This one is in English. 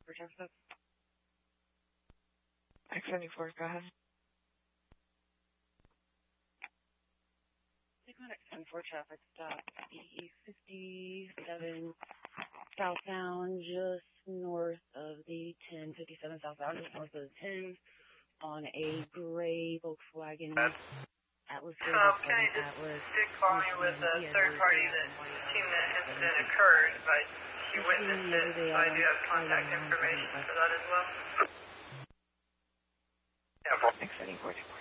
for traffic. X74, go ahead. X74 traffic stop E57 southbound, just north of the 1057 southbound, just north of the 10 on a gray Volkswagen Atlas. Can you just did call me with a third party that seen the incident occurred, but she witnessed it, so I do have contact information for that as well. X74.